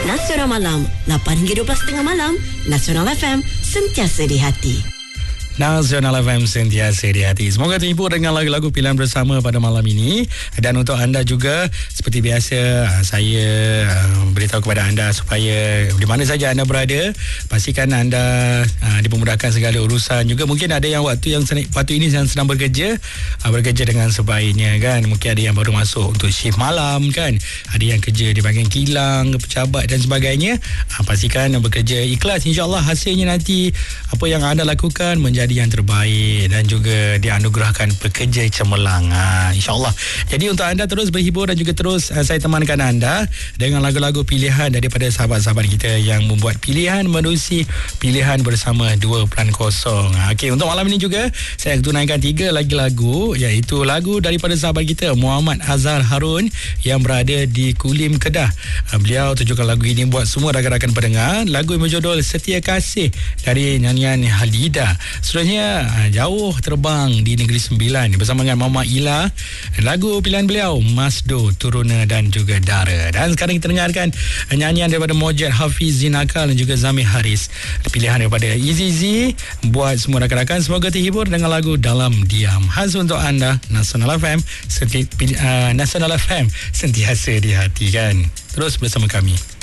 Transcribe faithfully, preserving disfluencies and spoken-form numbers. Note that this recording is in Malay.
Nasional Malam, lapan hingga dua belas tiga puluh malam. Nasional F M, sentiasa di hati. Nasional F M, sentiasa di hati. Semoga terhibur dengan lagu-lagu pilihan bersama pada malam ini. Dan untuk anda juga, seperti biasa, saya beritahu kepada anda supaya di mana saja anda berada, pastikan anda uh, dipermudahkan segala urusan. Juga mungkin ada yang waktu yang waktu ini yang sedang bekerja, uh, bekerja dengan sebaiknya kan. Mungkin ada yang baru masuk untuk shift malam kan. Ada yang kerja di bahagian kilang, pejabat dan sebagainya. Uh, pastikan bekerja ikhlas. InsyaAllah hasilnya nanti apa yang anda lakukan menjadi yang terbaik dan juga dianugerahkan pekerja cemerlang, ha, insyaAllah. Jadi untuk anda terus berhibur dan juga terus uh, saya temankan anda dengan lagu-lagu pilihan daripada sahabat-sahabat kita yang membuat pilihan menerusi pilihan bersama dua kosong. Ha, Okey, untuk malam ini juga saya tunaikan tiga lagi lagu, iaitu lagu daripada sahabat kita Muhammad Azhar Harun yang berada di Kulim, Kedah. Uh, beliau tunjukkan lagu ini buat semua rakan-rakan pendengar. Lagu yang berjudul Setia Kasih dari nyanyian Halida. Seterusnya Jauh Terbang di Negeri Sembilan bersama dengan Mama Ila. Lagu pilihan beliau Masdo, Turuna dan juga Dara. Dan sekarang kita dengarkan nyanyian daripada Mojed Hafiz Zinakal dan juga Zami Haris. Pilihan daripada Easy Z buat semua rakan-rakan. Semoga terhibur dengan lagu Dalam Diam. Khas untuk anda, Nasional F M, senti, uh, Nasional F M, sentiasa di hati kan. Terus bersama kami.